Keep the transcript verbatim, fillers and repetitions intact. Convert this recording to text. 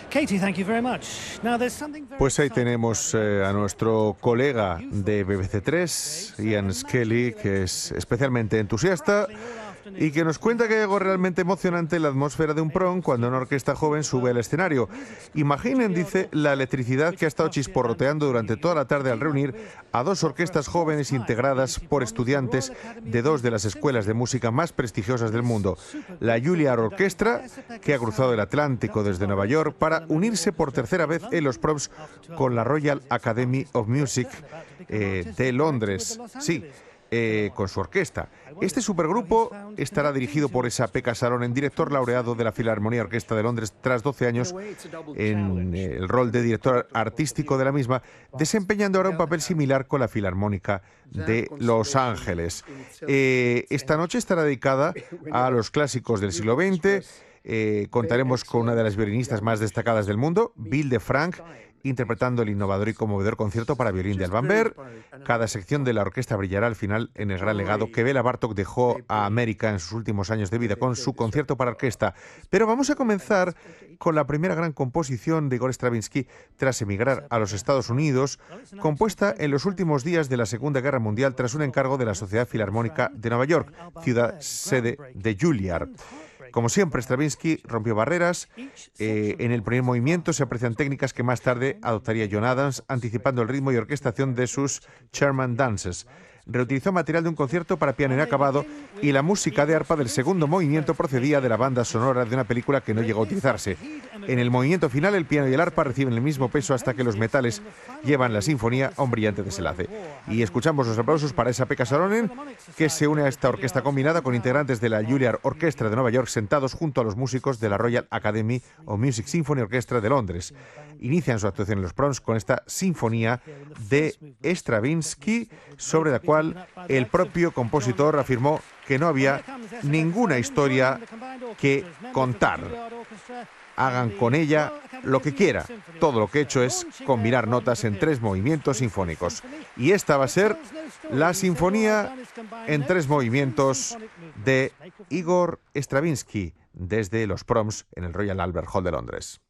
Pues ahí tenemos eh, a nuestro colega de B B C tres, Ian Skelly, que es especialmente entusiasta y que nos cuenta que hay algo realmente emocionante en la atmósfera de un prom cuando una orquesta joven sube al escenario. Imaginen, dice, la electricidad que ha estado chisporroteando durante toda la tarde al reunir a dos orquestas jóvenes integradas por estudiantes de dos de las escuelas de música más prestigiosas del mundo. La Juilliard Orchestra, que ha cruzado el Atlántico desde Nueva York para unirse por tercera vez en los proms con la Royal Academy of Music eh, de Londres. Sí. Eh, con su orquesta. Este supergrupo estará dirigido por esa Pekka Salonen, director laureado de la Filarmonía Orquesta de Londres tras doce años en el rol de director artístico de la misma, desempeñando ahora un papel similar con la Filarmónica de Los Ángeles. Eh, esta noche estará dedicada a los clásicos del siglo veinte. Eh, contaremos con una de las violinistas más destacadas del mundo, Vilde Frank, interpretando el innovador y conmovedor concierto para violín de Alban Berg. Cada sección de la orquesta brillará al final en el gran legado que Béla Bartók dejó a América en sus últimos años de vida con su concierto para orquesta. Pero vamos a comenzar con la primera gran composición de Igor Stravinsky tras emigrar a los Estados Unidos, compuesta en los últimos días de la Segunda Guerra Mundial tras un encargo de la Sociedad Filarmónica de Nueva York, ciudad sede de Juilliard. Como siempre, Stravinsky rompió barreras. Eh, en el primer movimiento se aprecian técnicas que más tarde adoptaría John Adams, anticipando el ritmo y orquestación de sus Chairman Dances. Reutilizó material de un concierto para piano inacabado y la música de arpa del segundo movimiento procedía de la banda sonora de una película que no llegó a utilizarse. En el movimiento final, el piano y el arpa reciben el mismo peso hasta que los metales llevan la sinfonía a un brillante desenlace. Y escuchamos los aplausos para esa Pekka Salonen, que se une a esta orquesta combinada con integrantes de la Juilliard Orchestra de Nueva York sentados junto a los músicos de la Royal Academy of Music Symphony Orchestra de Londres. Inician su actuación en los proms con esta sinfonía de Stravinsky, sobre la cual el propio compositor afirmó que no había ninguna historia que contar. Hagan con ella lo que quiera. Todo lo que he hecho es combinar notas en tres movimientos sinfónicos. Y esta va a ser la sinfonía en tres movimientos de Igor Stravinsky desde los proms en el Royal Albert Hall de Londres.